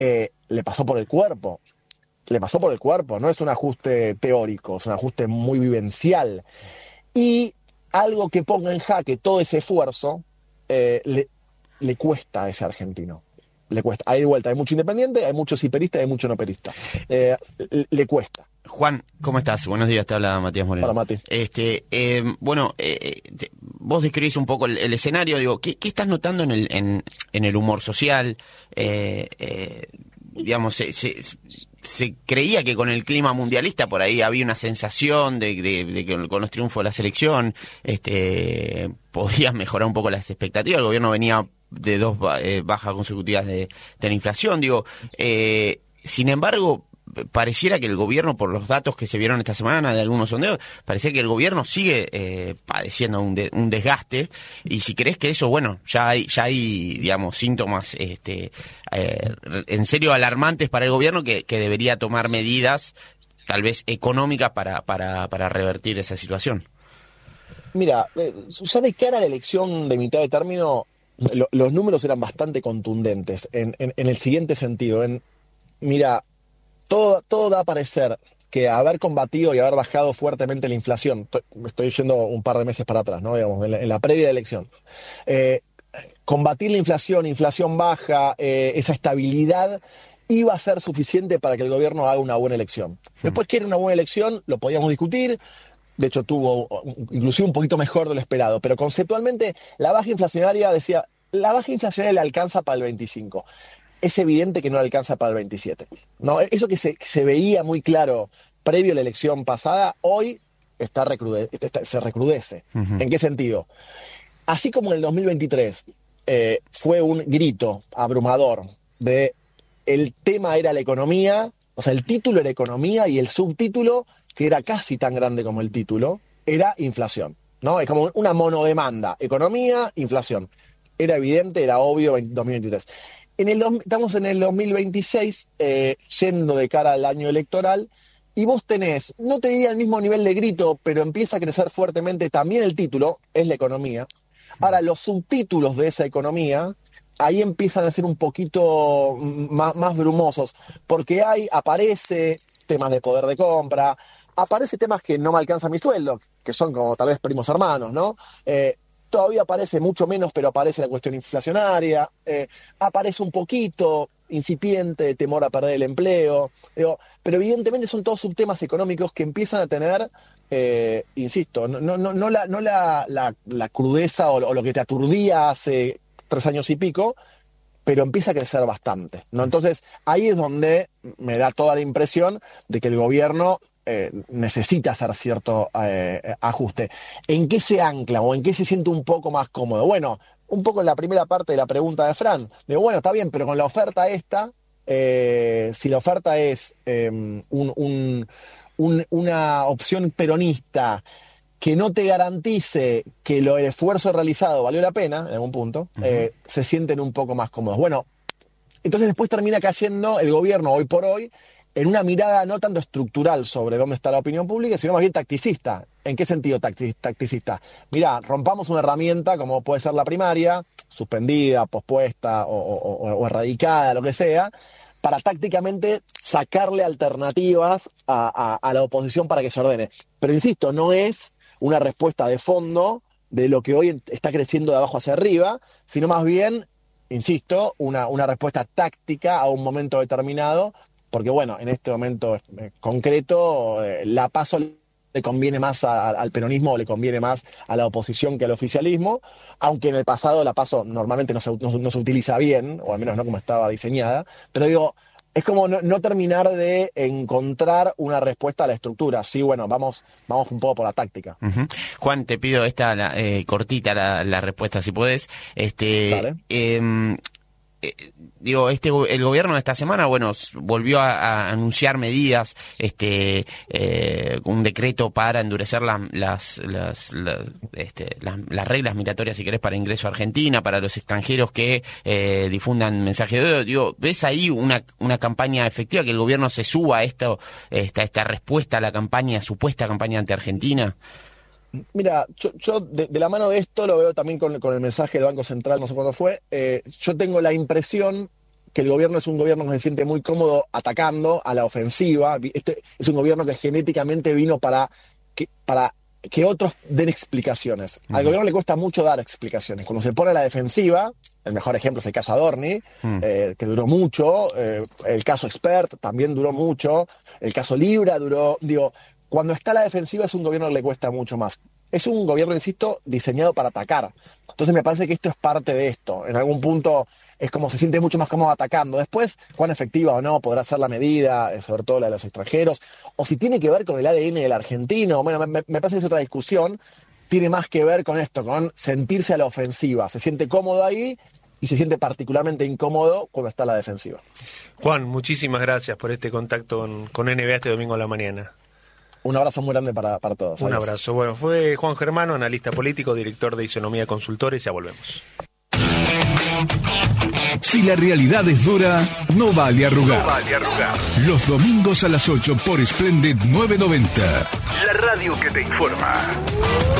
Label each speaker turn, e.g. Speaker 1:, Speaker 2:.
Speaker 1: le pasó por el cuerpo. Le pasó por el cuerpo, no es un ajuste teórico, es un ajuste muy vivencial. Y algo que ponga en jaque todo ese esfuerzo, le cuesta a ese argentino. Le cuesta. Hay de vuelta, hay mucho independiente, hay muchos hiperistas, hay mucho no peristas. Le cuesta.
Speaker 2: Juan, ¿cómo estás? Buenos días, te habla Matías Moreno.
Speaker 1: Hola, Mati.
Speaker 2: Vos describís un poco el escenario, digo, ¿qué estás notando en el humor social? Digamos, se creía que con el clima mundialista por ahí había una sensación de que con los triunfos de la selección podía mejorar un poco las expectativas. El gobierno venía de dos bajas consecutivas de la inflación, digo, sin embargo, pareciera que el gobierno, por los datos que se vieron esta semana de algunos sondeos, parecía que el gobierno sigue padeciendo un desgaste, y si crees que eso, bueno, ya hay digamos, síntomas en serio alarmantes para el gobierno que debería tomar medidas, tal vez económicas, para revertir esa situación.
Speaker 1: Mira, ya de cara a la elección de mitad de término, los números eran bastante contundentes en el siguiente sentido. Mira, todo da a parecer que haber combatido y haber bajado fuertemente la inflación, me estoy yendo un par de meses para atrás, ¿no? Digamos, en la previa de la elección, combatir la inflación baja, esa estabilidad, iba a ser suficiente para que el gobierno haga una buena elección. Después que era una buena elección, lo podíamos discutir. De hecho, tuvo inclusive un poquito mejor de lo esperado, pero conceptualmente la baja inflacionaria le alcanza para el 25. Es evidente que no le alcanza para el 27. ¿No? Eso que se veía muy claro previo a la elección pasada, hoy se recrudece.
Speaker 2: Uh-huh.
Speaker 1: ¿En qué sentido? Así como en el 2023 fue un grito abrumador de el tema era la economía, o sea, el título era economía y el subtítulo, que era casi tan grande como el título, era inflación, ¿no? Es como una monodemanda, economía, inflación. Era evidente, era obvio, 2023. Estamos en el 2026, yendo de cara al año electoral, y vos tenés, no te diría el mismo nivel de grito, pero empieza a crecer fuertemente también el título, es la economía. Ahora, los subtítulos de esa economía, ahí empiezan a ser un poquito más brumosos, porque aparece temas de poder de compra, aparece temas que no me alcanzan mi sueldo, que son como tal vez primos hermanos, ¿no? Todavía aparece mucho menos, pero aparece la cuestión inflacionaria, aparece un poquito incipiente temor a perder el empleo, pero evidentemente son todos subtemas económicos que empiezan a tener, insisto, no la crudeza o lo que te aturdía hace 3 años y pico, pero empieza a crecer bastante, ¿no? Entonces, ahí es donde me da toda la impresión de que el gobierno necesita hacer cierto ajuste. ¿En qué se ancla o en qué se siente un poco más cómodo? Bueno, un poco en la primera parte de la pregunta de Fran, bueno, está bien, pero con la oferta esta, si la oferta es una opción peronista que no te garantice que el esfuerzo realizado valió la pena, en algún punto, se sienten un poco más cómodos. Bueno, entonces después termina cayendo el gobierno hoy por hoy en una mirada no tanto estructural sobre dónde está la opinión pública, sino más bien tacticista. ¿En qué sentido tacticista? Mirá, rompamos una herramienta como puede ser la primaria, suspendida, pospuesta o erradicada, lo que sea, para tácticamente sacarle alternativas a la oposición para que se ordene. Pero insisto, no es una respuesta de fondo de lo que hoy está creciendo de abajo hacia arriba, sino más bien, insisto, una respuesta táctica a un momento determinado, porque bueno, en este momento concreto, la PASO le conviene más al peronismo o le conviene más a la oposición que al oficialismo, aunque en el pasado la PASO normalmente no se utiliza bien, o al menos no como estaba diseñada, pero digo, es como no terminar de encontrar una respuesta a la estructura. Sí, bueno, vamos un poco por la táctica.
Speaker 2: Uh-huh. Juan, te pido cortita la respuesta, si puedes.
Speaker 1: Dale.
Speaker 2: El gobierno de esta semana, bueno, volvió a anunciar medidas, un decreto para endurecer las reglas migratorias, si querés, para ingreso a Argentina, para los extranjeros que difundan mensajes de odio. Digo, ¿ves ahí una campaña efectiva, que el gobierno se suba a esta respuesta a la supuesta campaña anti-Argentina?
Speaker 1: Mira, yo de la mano de esto lo veo también con el mensaje del Banco Central, no sé cuándo fue. Yo tengo la impresión que el gobierno es un gobierno que se siente muy cómodo atacando a la ofensiva. Este es un gobierno que genéticamente vino para que otros den explicaciones. Al gobierno le cuesta mucho dar explicaciones. Cuando se pone a la defensiva, el mejor ejemplo es el caso Adorni, que duró mucho, el caso Expert también duró mucho, el caso Libra duró, cuando está a la defensiva es un gobierno que le cuesta mucho más. Es un gobierno, insisto, diseñado para atacar. Entonces me parece que esto es parte de esto. En algún punto es como se siente mucho más cómodo atacando. Después, cuán efectiva o no podrá ser la medida, sobre todo la de los extranjeros, o si tiene que ver con el ADN del argentino. Bueno, me parece que es otra discusión. Tiene más que ver con esto, con sentirse a la ofensiva. Se siente cómodo ahí y se siente particularmente incómodo cuando está a la defensiva.
Speaker 3: Juan, muchísimas gracias por este contacto con NBA este domingo a la mañana.
Speaker 1: Un abrazo muy grande para todos.
Speaker 3: Un abrazo. Bueno, fue Juan Germano, analista político, director de Isonomía Consultores. Ya volvemos.
Speaker 4: Si la realidad es dura, no vale arrugar. Los domingos a las 8 por Splendid 990.
Speaker 5: La radio que te informa.